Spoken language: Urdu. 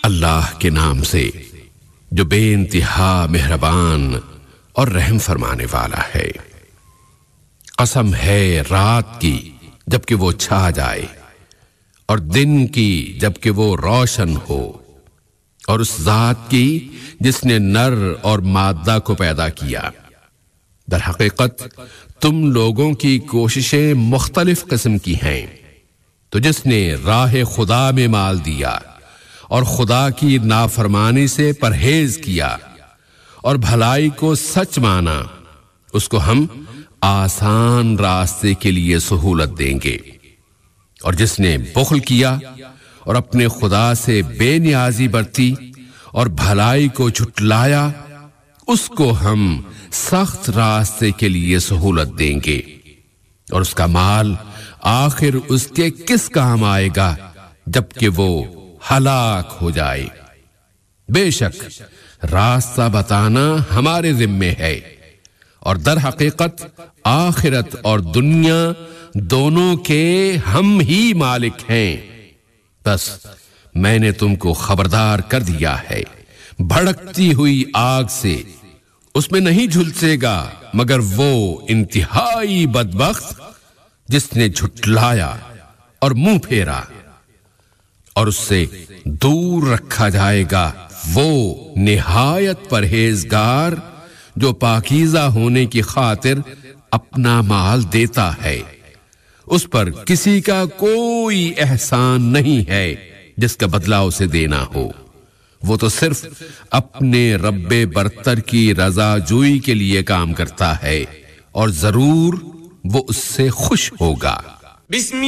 اللہ کے نام سے جو بے انتہا مہربان اور رحم فرمانے والا ہے۔ قسم ہے رات کی جبکہ وہ چھا جائے، اور دن کی جبکہ وہ روشن ہو، اور اس ذات کی جس نے نر اور مادہ کو پیدا کیا۔ در حقیقت تم لوگوں کی کوششیں مختلف قسم کی ہیں، تو جس نے راہ خدا میں مال دیا اور خدا کی نافرمانی سے پرہیز کیا اور بھلائی کو سچ مانا، اس کو ہم آسان راستے کے لیے سہولت دیں گے، اور جس نے بخل کیا اور اپنے خدا سے بے نیازی برتی اور بھلائی کو جھٹلایا، اس کو ہم سخت راستے کے لیے سہولت دیں گے، اور اس کا مال آخر اس کے کس کام آئے گا جبکہ وہ ہلاک ہو جائے۔ بے شک راستہ بتانا ہمارے ذمے ہے، اور در حقیقت آخرت اور دنیا دونوں کے ہم ہی مالک ہیں۔ بس میں نے تم کو خبردار کر دیا ہے، بھڑکتی ہوئی آگ سے اس میں نہیں جھلسے گا مگر وہ انتہائی بدبخت جس نے جھٹلایا اور منہ پھیرا، اور اس سے دور رکھا جائے گا وہ نہایت پرہیزگار جو پاکیزہ ہونے کی خاطر اپنا مال دیتا ہے۔ اس پر کسی کا کوئی احسان نہیں ہے جس کا بدلہ اسے دینا ہو، وہ تو صرف اپنے رب برتر کی رضا جوئی کے لیے کام کرتا ہے، اور ضرور وہ اس سے خوش ہوگا۔